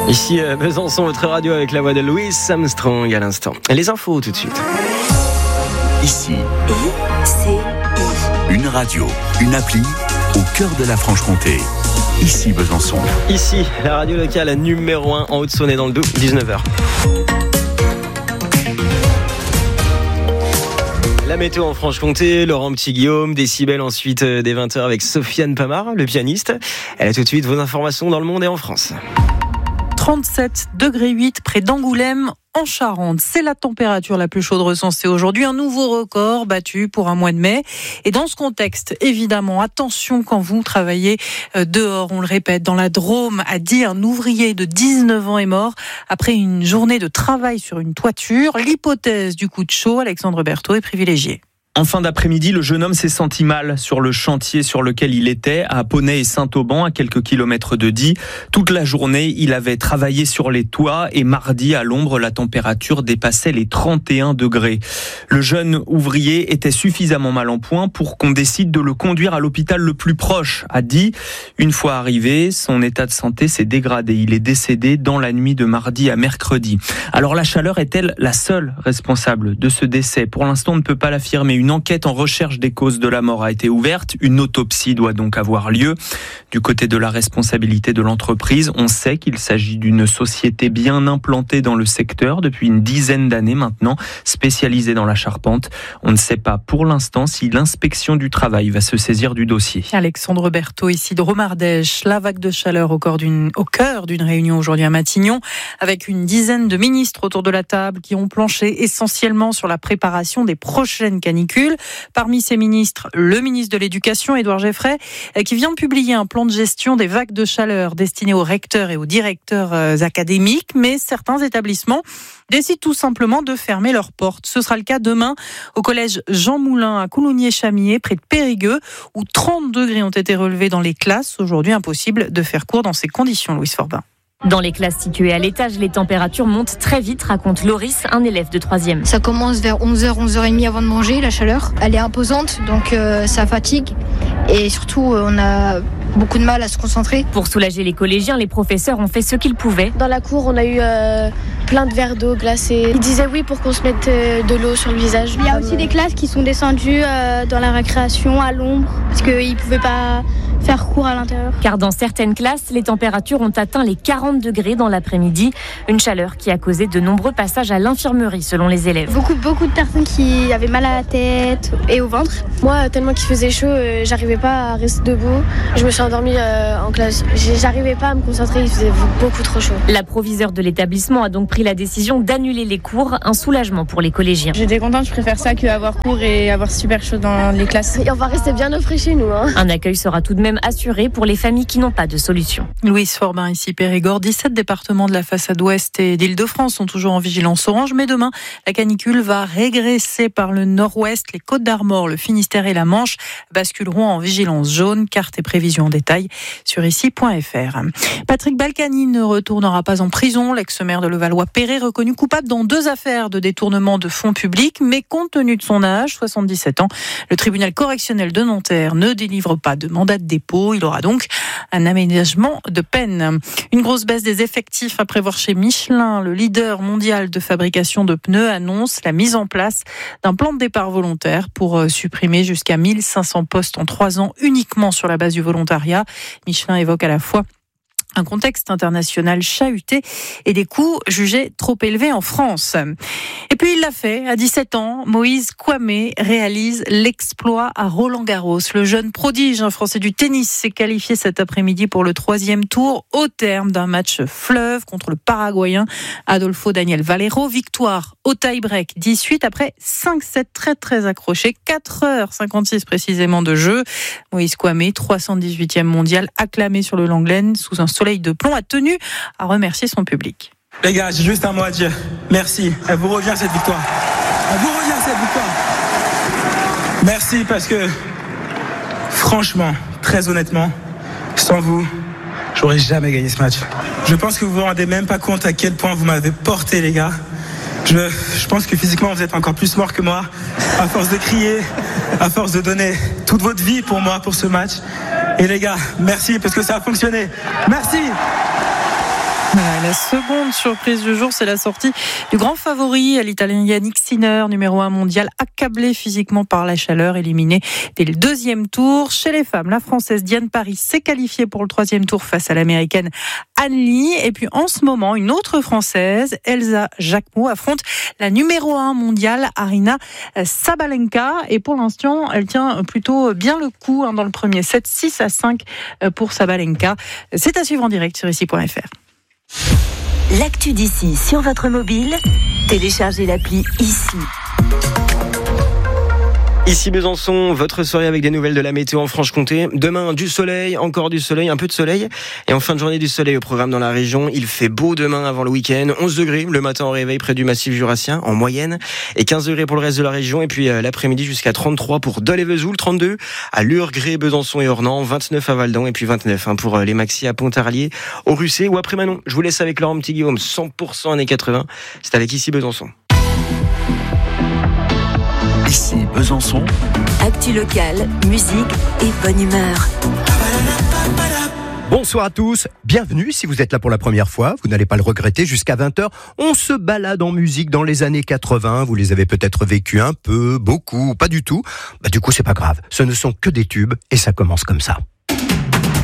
Ici Besançon, votre radio avec la voix de Louis Armstrong à l'instant. Les infos tout de suite. Ici, une radio, une appli au cœur de la Franche-Comté. Ici Besançon. Ici, la radio locale numéro 1 en Haute-Saône et dans le Doubs, 19h. La météo en Franche-Comté, Laurent Petit-Guillaume, Décibel ensuite dès 20h avec Sofiane Pamar, le pianiste. Elle a tout de suite vos informations dans le monde et en France. 37,8 degrés près d'Angoulême, en Charente. C'est la température la plus chaude recensée aujourd'hui. Un nouveau record battu pour un mois de mai. Et dans ce contexte, évidemment, attention quand vous travaillez dehors. On le répète, dans la Drôme, à Die, un ouvrier de 19 ans est mort après une journée de travail sur une toiture. L'hypothèse du coup de chaud, Alexandre Berthaud, est privilégiée. En fin d'après-midi, le jeune homme s'est senti mal sur le chantier sur lequel il était, à Poney et Saint-Auban, à quelques kilomètres de Die. Toute la journée, il avait travaillé sur les toits et mardi, à l'ombre, la température dépassait les 31 degrés. Le jeune ouvrier était suffisamment mal en point pour qu'on décide de le conduire à l'hôpital le plus proche, à Die. Une fois arrivé, son état de santé s'est dégradé. Il est décédé dans la nuit de mardi à mercredi. Alors la chaleur est-elle la seule responsable de ce décès ? Pour l'instant, on ne peut pas l'affirmer. Une enquête en recherche des causes de la mort a été ouverte. Une autopsie doit donc avoir lieu. Du côté de la responsabilité de l'entreprise, on sait qu'il s'agit d'une société bien implantée dans le secteur depuis une dizaine d'années maintenant, spécialisée dans la charpente. On ne sait pas pour l'instant si l'inspection du travail va se saisir du dossier. Alexandre Berthaud, ici de Romardèche. La vague de chaleur au cœur d'une réunion aujourd'hui à Matignon, avec une dizaine de ministres autour de la table qui ont planché essentiellement sur la préparation des prochaines canicules. Parmi ces ministres, le ministre de l'Éducation, Édouard Geffray, qui vient de publier un plan de gestion des vagues de chaleur destiné aux recteurs et aux directeurs académiques, mais certains établissements décident tout simplement de fermer leurs portes. Ce sera le cas demain au collège Jean Moulin à Coulommiers-Chamiers, près de Périgueux, où 30 degrés ont été relevés dans les classes. Aujourd'hui, impossible de faire cours dans ces conditions, Louise Forbin. Dans les classes situées à l'étage, les températures montent très vite, raconte Loris, un élève de 3e. Ça commence vers 11h, 11h30 avant de manger, la chaleur. Elle est imposante, donc ça fatigue. Et surtout, on a beaucoup de mal à se concentrer. Pour soulager les collégiens, les professeurs ont fait ce qu'ils pouvaient. Dans la cour, on a eu plein de verres d'eau glacée. Ils disaient oui pour qu'on se mette de l'eau sur le visage. Il y a aussi des classes qui sont descendues dans la récréation à l'ombre, parce qu'ils ne pouvaient pas faire cours à l'intérieur. Car dans certaines classes, les températures ont atteint les 40 degrés dans l'après-midi. Une chaleur qui a causé de nombreux passages à l'infirmerie, selon les élèves. Beaucoup de personnes qui avaient mal à la tête et au ventre. Moi, tellement qu'il faisait chaud, j'arrivais pas à rester debout. Je me suis endormie en classe. J'arrivais pas à me concentrer, il faisait beaucoup trop chaud. La proviseure de l'établissement a donc pris la décision d'annuler les cours, un soulagement pour les collégiens. J'étais contente, je préfère ça qu'avoir cours et avoir super chaud dans les classes. Et on va rester bien au frais chez nous. Un accueil sera tout de même assuré pour les familles qui n'ont pas de solution. Louise Forbin, ici Périgord. 17 départements de la façade ouest et d'Île-de-France sont toujours en vigilance orange, mais demain, la canicule va régresser par le nord-ouest. Les Côtes d'Armor, le Finistère et la Manche basculeront en vigilance jaune. Carte et prévisions en détail sur ici.fr. Patrick Balkany ne retournera pas en prison. L'ex-maire de Levallois-Perret, reconnu coupable dans 2 affaires de détournement de fonds publics, mais compte tenu de son âge, 77 ans, le tribunal correctionnel de Nanterre ne délivre pas de mandat de dépôt. Il aura donc un aménagement de peine. Une grosse baisse des effectifs à prévoir chez Michelin. Le leader mondial de fabrication de pneus annonce la mise en place d'un plan de départ volontaire pour supprimer jusqu'à 1500 postes en 3 ans uniquement sur la base du volontariat. Michelin évoque à la fois un contexte international chahuté et des coûts jugés trop élevés en France. Et puis il l'a fait, à 17 ans, Moïse Kouamé réalise l'exploit à Roland-Garros. Le jeune prodige, un Français du tennis, s'est qualifié cet après-midi pour le 3e tour au terme d'un match fleuve contre le Paraguayen Adolfo Daniel Valero. Victoire au tie-break 18 après 5-7 très accrochés, 4h56 précisément de jeu. Moïse Kouamé, 318e mondial, acclamé sur le Langlaine sous un soleil de plomb, a tenu à remercier son public. Les gars, j'ai juste un mot à dire. Merci. Elle vous revient cette victoire. Elle vous revient cette victoire. Merci parce que, franchement, très honnêtement, sans vous, j'aurais jamais gagné ce match. Je pense que vous vous rendez même pas compte à quel point vous m'avez porté, les gars. Je pense que physiquement, vous êtes encore plus mort que moi. À force de crier, à force de donner toute votre vie pour moi, pour ce match. Et les gars, merci parce que ça a fonctionné. Merci. Voilà, la seconde surprise du jour, c'est la sortie du grand favori, l'Italien Yannick Sinner, numéro 1 mondial, accablé physiquement par la chaleur, éliminé dès le deuxième tour. Chez les femmes, la Française Diane Paris s'est qualifiée pour le troisième tour face à l'Américaine An Lee. Et puis en ce moment, une autre Française, Elsa Jacquemot, affronte la numéro 1 mondiale, Aryna Sabalenka. Et pour l'instant, elle tient plutôt bien le coup dans le premier set, 6-5 pour Sabalenka. C'est à suivre en direct sur ici.fr. L'actu d'ici sur votre mobile, téléchargez l'appli Ici. Ici Besançon, votre soirée avec des nouvelles de la météo en Franche-Comté. Demain, du soleil, encore du soleil, un peu de soleil. Et en fin de journée, du soleil au programme dans la région. Il fait beau demain avant le week-end. 11 degrés le matin au réveil près du massif jurassien, en moyenne. Et 15 degrés pour le reste de la région. Et puis l'après-midi jusqu'à 33 pour Dole et Vesoul, 32 à Lure, Gré, Besançon et Ornans, 29 à Valdan et puis 29 pour les maxis à Pontarlier, au Russet ou après Manon. Je vous laisse avec Laurent Petit-Guillaume, 100% années 80. C'est avec Ici Besançon. Ici Besançon. Actu locale, musique et bonne humeur. Bonsoir à tous, bienvenue si vous êtes là pour la première fois, vous n'allez pas le regretter, jusqu'à 20h, on se balade en musique dans les années 80, vous les avez peut-être vécues un peu, beaucoup, pas du tout, du coup c'est pas grave, ce ne sont que des tubes et ça commence comme ça.